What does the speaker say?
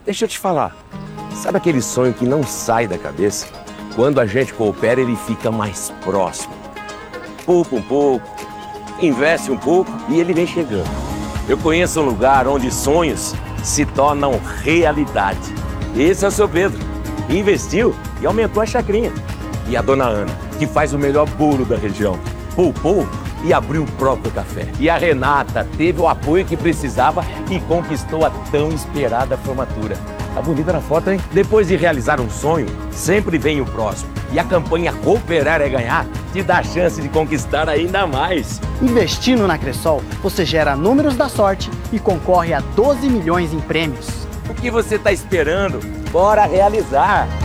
Deixa eu te falar. Sabe aquele sonho que não sai da cabeça? Quando a gente coopera, ele fica mais próximo. Pouco um pouco, investe um pouco e ele vem chegando. Eu conheço um lugar onde sonhos se tornam realidade. Esse é o seu Pedro. Investiu e aumentou a chacrinha. E a dona Ana, que faz o melhor bolo da região, poupou e abriu o próprio café. E a Renata teve o apoio que precisava e conquistou a tão esperada formatura. Tá bonita na foto, hein? Depois de realizar um sonho, sempre vem o próximo. E a campanha Cooperar é Ganhar te dá a chance de conquistar ainda mais. Investindo na Cressol, você gera números da sorte e concorre a 12 milhões em prêmios. O que você tá esperando? Bora realizar!